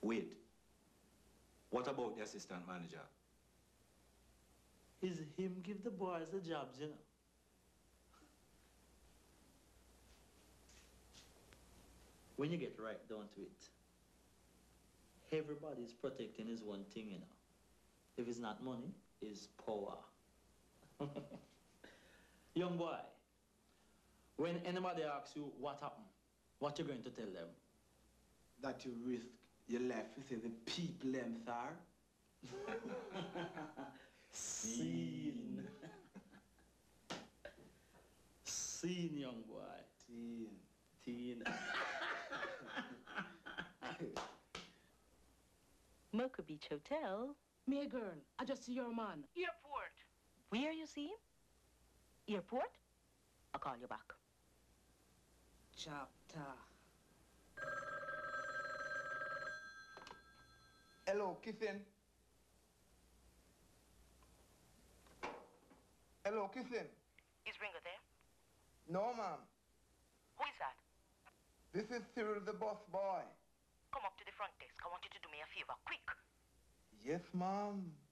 Wait. What about the assistant manager? Is him give the boys the jobs, you know? When you get right down to it, everybody's protecting his one thing, you know. If it's not money, it's power. Young boy, when anybody asks you what happened, what you going to tell them? That you risk your life with the people them, sir. Scene. Scene, young boy. Teen. Teen. Mocha Beach Hotel. Me girl, I just see your man. Airport. Where you see him? Airport? I'll call you back. Chapter. Hello, Kissing. Hello, Kissing. Is Ringo there? No, ma'am. Who is that? This is Cyril the boss boy. Come up to the front desk. I want you to do me a favor. Quick. Yes, ma'am.